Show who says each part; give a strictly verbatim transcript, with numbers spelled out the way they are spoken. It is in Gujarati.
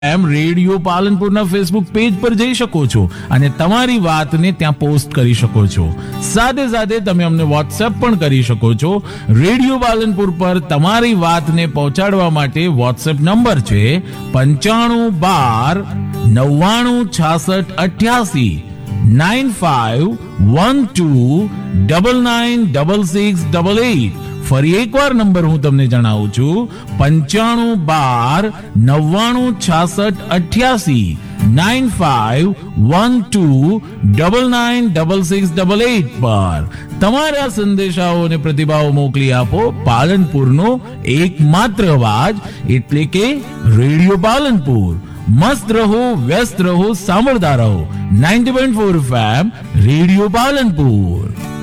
Speaker 1: એમ રેડિયો પાલનપુરના ફેસબુક પેજ પર જઈ શકો છો અને તમારી વાતને ત્યાં પોસ્ટ કરી શકો છો. સાથે સાથે તમે અમને વોટ્સએપ પણ કરી શકો છો. રેડિયો પાલનપુર પર તમારી વાતને પહોંચાડવા માટે વોટ્સએપ નંબર છે પંચાણું બાર નવ્વાણું છાસઠ અઠ્યાસી nine five one two double nine double six double eight. ફરી એકવાર નંબર હું તમને જણાવું છું, પંચાણું બાર નવ્વાણું છાસઠ અઠ્યાસી nine five one two double nine double six double eight પર તમારા સંદેશાઓ અને પ્રતિભાવો મોકલી આપો. પાલનપુરનો એકમાત્ર અવાજ એટલે કે રેડિયો પાલનપુર. મસ્ત રહો, વ્યસ્ત રહો, સાંભળતા રહો. Ninety point four F M radio Palanpur.